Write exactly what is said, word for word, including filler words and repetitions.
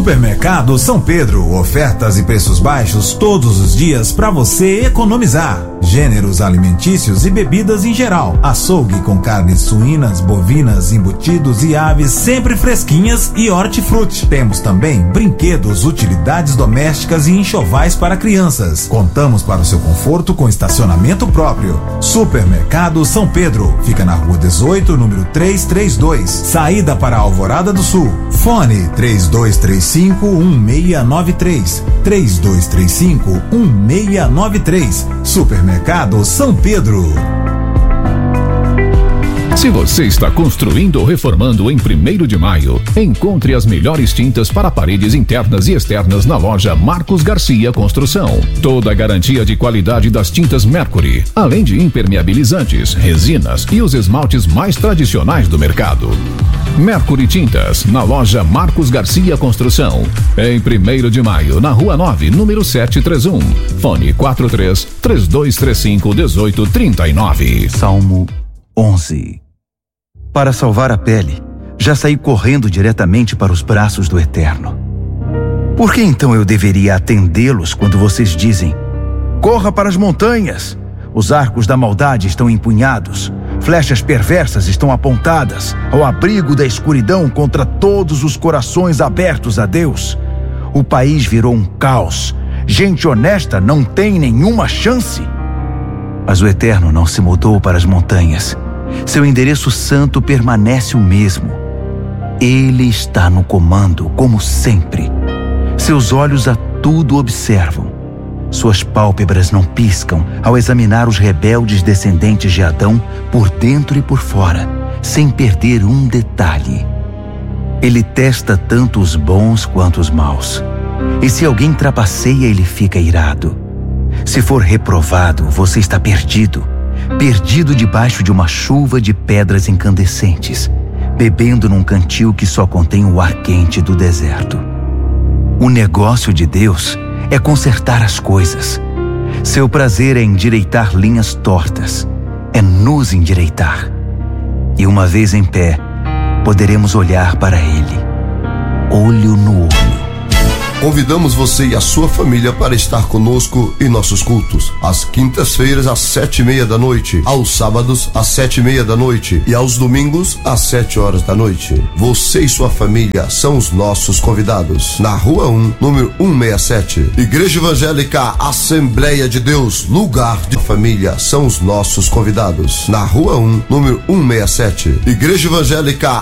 Supermercado São Pedro, ofertas e preços baixos todos os dias para você economizar. Gêneros alimentícios e bebidas em geral. Açougue com carnes suínas, bovinas, embutidos e aves sempre fresquinhas e hortifruti. Temos também brinquedos, utilidades domésticas e enxovais para crianças. Contamos para o seu conforto com estacionamento próprio. Supermercado São Pedro, fica na rua dezoito, número trezentos e trinta e dois, saída para a Alvorada do Sul. Fone três dois três cinco, um seis nove três, três dois três cinco, um seis nove três. Supermercado São Pedro. Se você está construindo ou reformando em primeiro de maio, encontre as melhores tintas para paredes internas e externas na loja Marcos Garcia Construção. Toda a garantia de qualidade das tintas Mercury, além de impermeabilizantes, resinas e os esmaltes mais tradicionais do mercado. Mercury Tintas, na loja Marcos Garcia Construção. Em primeiro de maio, na rua nove, número setecentos e trinta e um. Fone quatro três, três dois três cinco, um oito três nove. Salmo onze. Para salvar a pele, já saí correndo diretamente para os braços do Eterno. Por que então eu deveria atendê-los quando vocês dizem: corra para as montanhas, os arcos da maldade estão empunhados, flechas perversas estão apontadas ao abrigo da escuridão contra todos os corações abertos a Deus? O país virou um caos, gente honesta não tem nenhuma chance. Mas o Eterno não se mudou para as montanhas. Seu endereço santo permanece o mesmo. Ele está no comando, como sempre. Seus olhos a tudo observam. Suas pálpebras não piscam ao examinar os rebeldes descendentes de Adão por dentro e por fora, sem perder um detalhe. Ele testa tanto os bons quanto os maus. E se alguém trapaceia, ele fica irado. Se for reprovado, você está perdido. Perdido debaixo de uma chuva de pedras incandescentes, bebendo num cantil que só contém o ar quente do deserto. O negócio de Deus é consertar as coisas. Seu prazer é endireitar linhas tortas, é nos endireitar. E uma vez em pé, poderemos olhar para Ele, olho no olho. Convidamos você e a sua família para estar conosco em nossos cultos. Às quintas-feiras, às sete e meia da noite. Aos sábados, às sete e meia da noite. E aos domingos, às sete horas da noite. Você e sua família são os nossos convidados. Na Rua um, número cento e sessenta e sete. Igreja Evangélica Assembleia de Deus, lugar de família, são os nossos convidados. Na Rua um, número cento e sessenta e sete. Igreja Evangélica